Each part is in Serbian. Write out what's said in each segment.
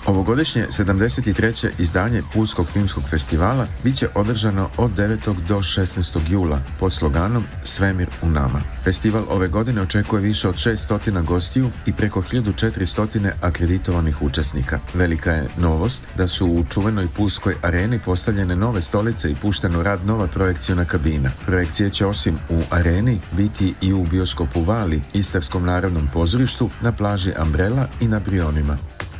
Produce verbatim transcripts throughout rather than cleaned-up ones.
Ovogodišnje sedamdeset treće izdanje Pulskog filmskog festivala bit će održano od devetog do šesnaestog jula pod sloganom Svemir u nama. Festival ove godine očekuje više od šesto gostiju i preko hiljadu četiristo akreditovanih učesnika. Velika je novost da su u čuvenoj Pulskoj areni postavljene nove stolice i pušteno rad nova projekcijona kabina. Projekcije će osim u areni biti i u bioskopu Vali, Istarskom narodnom pozorištu, na plaži Umbrella i na Brionima.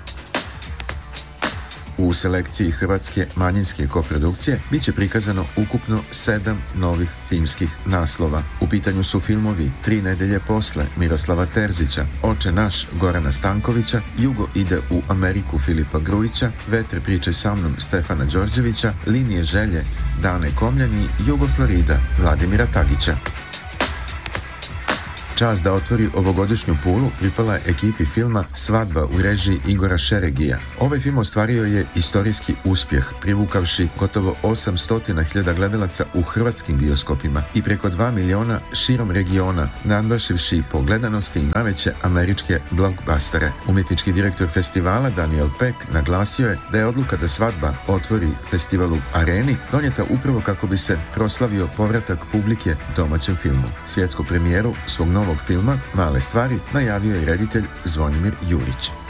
U selekciji hrvatske manjinske koprodukcije bit će prikazano ukupno sedam novih filmskih naslova. U pitanju su filmovi Tri nedelje posle Miroslava Terzića, Oče naš Gorana Stankovića, Jugo ide u Ameriku Filipa Grujića, Vetre priče sa mnom Stefana Đorđevića, Linije želje Dane Komljani i Jugo Florida Vladimira Tagića. Čast da otvori ovogodišnju Pulu pripala je ekipi filma Svadba u režiji Igora Šeregija. Ovaj film ostvario je istorijski uspjeh, privukavši gotovo osamsto hiljada gledalaca u hrvatskim bioskopima i preko dva miliona širom regiona, nadmašivši po gledanosti i najveće američke blockbustere. Umjetnički direktor festivala Daniel Peck naglasio je da je odluka da Svadba otvori festival u areni donijeta upravo kako bi se proslavio povratak publike domaćem filmu. Svjetsku premijeru svog novog filma Male stvari najavio je reditelj Zvonimir Jurić.